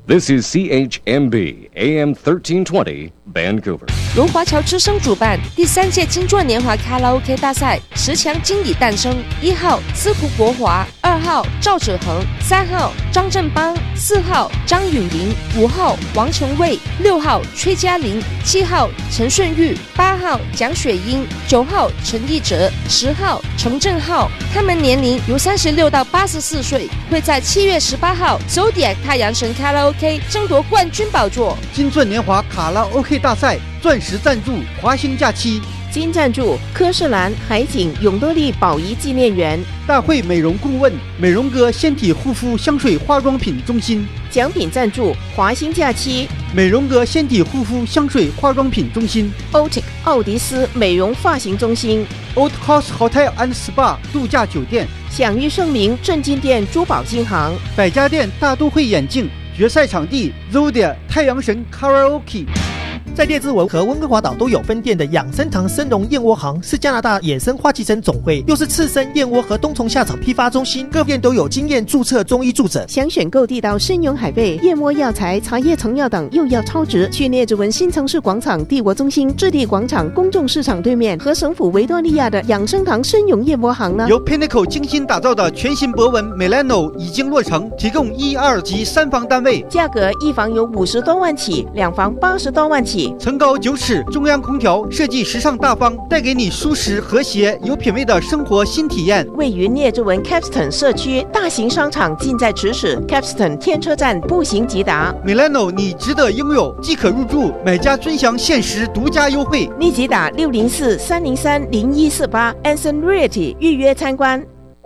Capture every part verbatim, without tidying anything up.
This is C H M B A M thirteen twenty Vancouver。 由华侨之声主办第三届金钻年华卡拉 OK 大赛，十强经已诞生。一号司徒国华，二号赵子恒，三号张振邦，四号张允玲，五号王成卫，六号崔嘉玲，七号陈顺玉，八号蒋雪英，九号陈义哲，十号程正浩。他们年龄由三十六到八十四岁，会在七月十八号 Zodiac 太阳神卡拉 OK 争夺冠军宝座。 金钻年华卡拉 OK 大赛钻石赞助华兴假期， 金赞助科士兰海景永乐利宝仪纪念园， 大会美容顾问美容哥纤体护肤香水化妆品中心， 奖品赞助华兴假期美容哥纤体护肤香水化妆品中心， Otic 奥迪斯美容发型中心， Old Coast Hotel and Spa 度假酒店， 享誉盛名正金店珠宝金行， 百家店大都会眼镜，决赛场地 Zodiac 太阳神 Karaoke。 在列治文和温哥华岛都有分店的养生堂生荣燕窝行是加拿大野生花旗参总会，又是刺身燕窝和冬虫夏草批发中心，各店都有经验注册中医助诊。 想选购地道生永海贝、燕窝药材、茶叶成药等，又要超值，去列治文新城市广场帝国中心置地广场公众市场对面和省府维多利亚的养生堂生永燕窝行呢。 由 Pinnacle 精心打造的全新博文 Milano 已经落成，提供一二级三房单位， 价格一房有五十多万起，两房八十多万起。 层高九尺，中央空调，设计时尚大方，带给你舒适和谐有品味的生活新体验。 位于列治文 Capston 社区，大型商场近在咫尺， Capston 天车站步行即达。 Milano 你值得拥有，即可入住，买家尊享限时独家优惠， 立即打六零四三零三零一四八 Anson Realty 预约参观。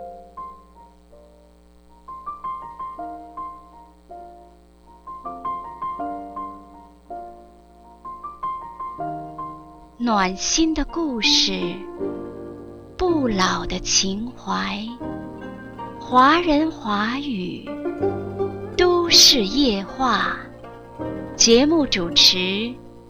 暖心的故事，不老的情怀，华人华语，都市夜话。节目主持